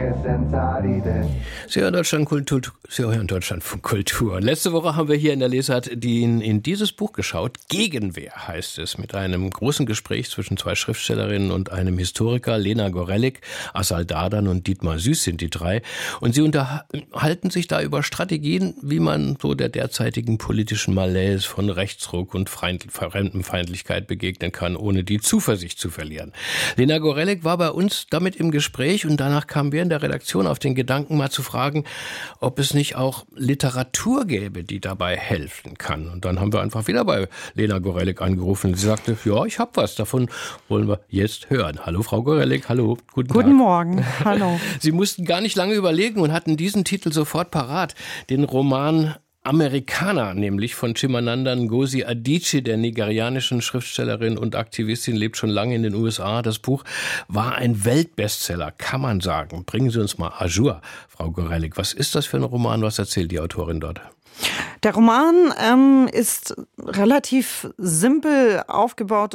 Sie hören Deutschlandfunk Kultur. Letzte Woche haben wir hier in der Lesart in dieses Buch geschaut. Gegenwehr heißt es, mit einem großen Gespräch zwischen zwei Schriftstellerinnen und einem Historiker. Lena Gorelick, Assal Dardan und Dietmar Süß sind die drei. Und sie unterhalten sich da über Strategien, wie man so der derzeitigen politischen Malaise von Rechtsruck und Fremdenfeindlichkeit begegnen kann, ohne die Zuversicht zu verlieren. Lena Gorelick war bei uns damit im Gespräch und danach kamen wir in der Redaktion auf den Gedanken, mal zu fragen, ob es nicht auch Literatur gäbe, die dabei helfen kann. Und dann haben wir einfach wieder bei Lena Gorelick angerufen. Sie sagte, ja, ich habe was, davon wollen wir jetzt hören. Hallo Frau Gorelick, hallo, guten Tag. Guten Morgen, hallo. Sie mussten gar nicht lange überlegen und hatten diesen Titel sofort parat, den Roman Amerikaner, nämlich von Chimamanda Ngozi Adichie, der nigerianischen Schriftstellerin und Aktivistin, lebt schon lange in den USA. Das Buch war ein Weltbestseller, kann man sagen. Bringen Sie uns mal à jour, Frau Gorelick. Was ist das für ein Roman? Was erzählt die Autorin dort? Der Roman ist relativ simpel aufgebaut.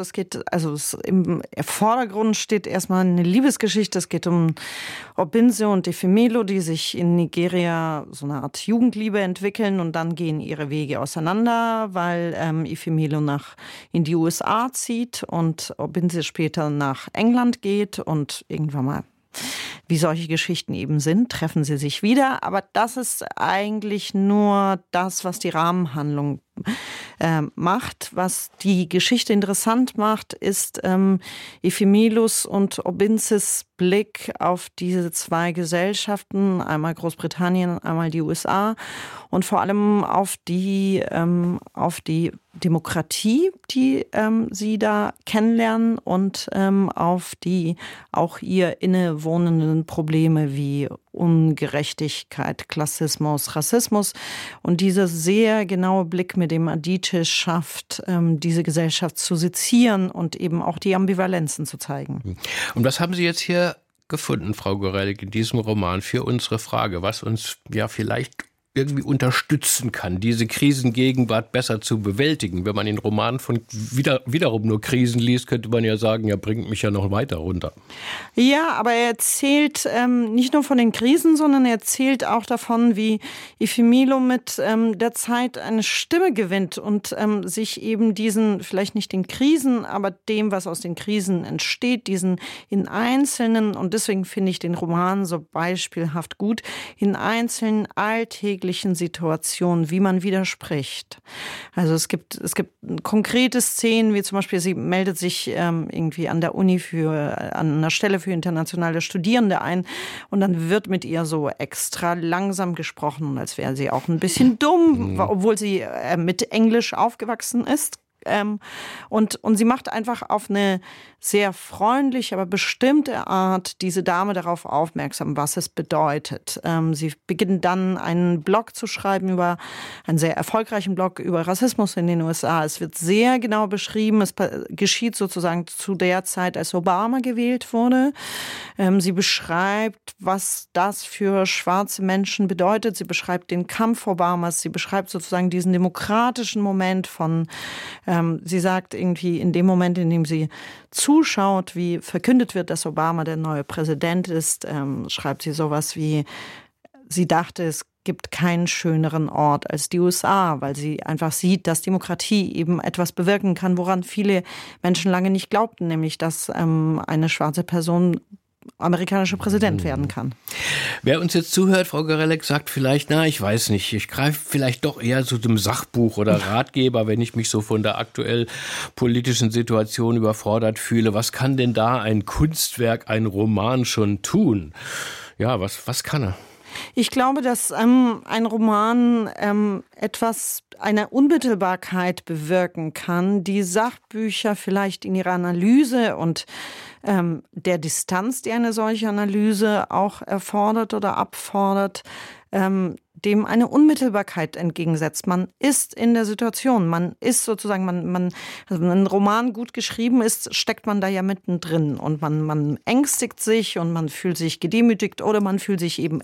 Im Vordergrund steht erstmal eine Liebesgeschichte. Es geht um Obinze und Efemelo, die sich in Nigeria so eine Art Jugendliebe entwickeln und dann gehen ihre Wege auseinander, weil Efemelo in die USA zieht und Obinze später nach England geht und irgendwann mal, wie solche Geschichten eben sind, treffen sie sich wieder. Aber das ist eigentlich nur das, was die Rahmenhandlung macht. Was die Geschichte interessant macht, ist Efemelos und Obinzes Blick auf diese zwei Gesellschaften, einmal Großbritannien, einmal die USA und vor allem auf die Demokratie, die sie da kennenlernen und auf die auch ihr innewohnenden Probleme wie Ungerechtigkeit, Klassismus, Rassismus. Und dieser sehr genaue Blick, mit dem Adichie schafft, diese Gesellschaft zu sezieren und eben auch die Ambivalenzen zu zeigen. Und was haben Sie jetzt hier gefunden, Frau Gorelick, in diesem Roman für unsere Frage, was uns ja vielleicht irgendwie unterstützen kann, diese Krisengegenwart besser zu bewältigen? Wenn man den Roman von wiederum nur Krisen liest, könnte man ja sagen, er bringt mich ja noch weiter runter. Ja, aber er erzählt nicht nur von den Krisen, sondern er erzählt auch davon, wie Efemelo mit der Zeit eine Stimme gewinnt und sich eben diesen, vielleicht nicht den Krisen, aber dem, was aus den Krisen entsteht, diesen in einzelnen, und deswegen finde ich den Roman so beispielhaft gut, in einzelnen alltäglichen Situationen, wie man widerspricht. Also es gibt konkrete Szenen, wie zum Beispiel, sie meldet sich irgendwie an der Uni an einer Stelle für internationale Studierende ein und dann wird mit ihr so extra langsam gesprochen, als wäre sie auch ein bisschen dumm, obwohl sie mit Englisch aufgewachsen ist. Und sie macht einfach auf eine sehr freundliche, aber bestimmte Art diese Dame darauf aufmerksam, was es bedeutet. Sie beginnt dann einen Blog zu schreiben einen sehr erfolgreichen Blog über Rassismus in den USA. Es wird sehr genau beschrieben, es geschieht sozusagen zu der Zeit, als Obama gewählt wurde. Sie beschreibt, was das für schwarze Menschen bedeutet. Sie beschreibt den Kampf Obamas, sie beschreibt sozusagen diesen demokratischen Moment sie sagt irgendwie in dem Moment, in dem sie zuschaut, wie verkündet wird, dass Obama der neue Präsident ist, schreibt sie sowas wie, sie dachte, es gibt keinen schöneren Ort als die USA, weil sie einfach sieht, dass Demokratie eben etwas bewirken kann, woran viele Menschen lange nicht glaubten, nämlich dass eine schwarze Person amerikanischer Präsident werden kann. Wer uns jetzt zuhört, Frau Gorelick, sagt vielleicht, ich weiß nicht, ich greife vielleicht doch eher zu dem Sachbuch oder Ratgeber, wenn ich mich so von der aktuell politischen Situation überfordert fühle. Was kann denn da ein Kunstwerk, ein Roman schon tun? Ja, was kann er? Ich glaube, dass ein Roman eine Unmittelbarkeit bewirken kann, die Sachbücher vielleicht in ihrer Analyse und der Distanz, die eine solche Analyse auch erfordert oder abfordert, dem eine Unmittelbarkeit entgegensetzt. Man ist in der Situation, man ist sozusagen, also wenn ein Roman gut geschrieben ist, steckt man da ja mittendrin und man ängstigt sich und man fühlt sich gedemütigt oder man fühlt sich eben